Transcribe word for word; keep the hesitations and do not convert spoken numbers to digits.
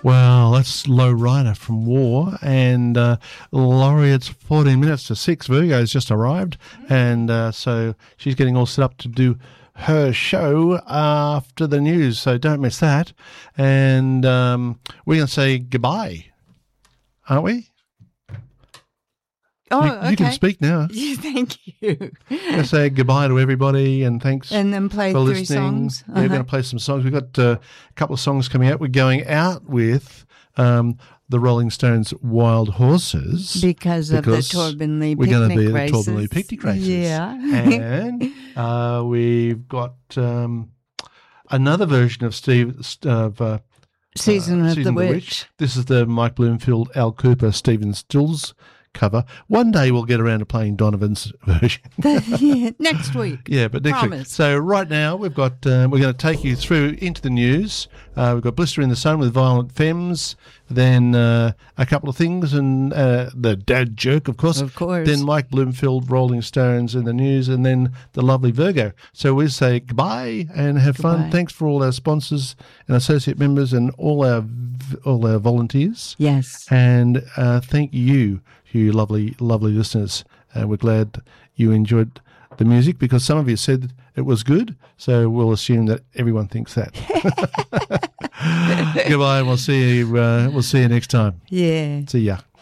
Well, that's Low Rider from War, and uh, Laurie, it's fourteen minutes to six. Virgo's just arrived, and uh, so she's getting all set up to do her show after the news, so don't miss that. And um, we're going to say goodbye, aren't we? Oh, you, okay. You can speak now. Yeah, thank you. We're say goodbye to everybody, and thanks and then play for three listening. songs. Uh-huh. Yeah, we're going to play some songs. We've got uh, a couple of songs coming out. We're going out with um, the Rolling Stones' Wild Horses. Because, because of the Torbenley We're picnic going to be at races. the Torbenley picnic races. Yeah. And uh, we've got um, another version of Steve of uh, Season uh, of Season the of the Witch. Witch. This is the Mike Bloomfield, Al Cooper, Stephen Stills cover. One day we'll get around to playing Donovan's version. Yeah, next week. Yeah, but next Promise. week. So right now we've got uh, we're going to take you through into the news. Uh, we've got Blister in the Sun with Violent Femmes, then uh, a couple of things, and uh, the Dad Joke, of course. Of course. Then Mike Bloomfield, Rolling Stones in the news, and then the lovely Virgo. So we say goodbye and have Goodbye. fun. Thanks for all our sponsors and associate members and all our all our volunteers. Yes. And uh, thank you, you lovely, lovely listeners. Uh, we're glad you enjoyed the music because some of you said it was good, so we'll assume that everyone thinks that. Goodbye, and we'll see you. Uh, we'll see you next time. Yeah. See ya.